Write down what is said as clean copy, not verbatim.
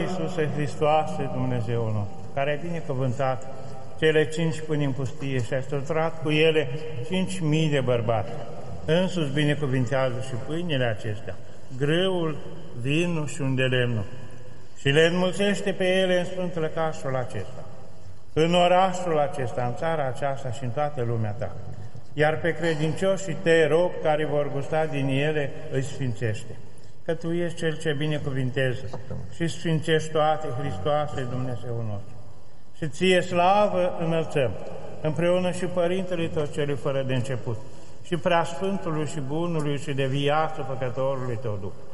Iisuse Hristoase, Dumnezeul nostru, care ai binecuvântat cele 5 pâini în pustie și ai săturat cu ele 5.000 de bărbați. Însuți binecuvintează și pâinile acestea, grâul, vinul și un de lemnul, și le înmulțește pe ele în sfânt lăcașul acesta, în orașul acesta, în țara aceasta și în toată lumea ta. Iar pe credincioșii tăi rob care vor gusta din ele îi sfințește. Că Tu ești Cel ce binecuvintezi și sfințești toate, Hristoase, Dumnezeul nostru. Și Ție slavă înălțăm, împreună și Părintelui Tău Celui fără de început, și Preasfântului și Bunului și de viață Făcătorului Tău Duh,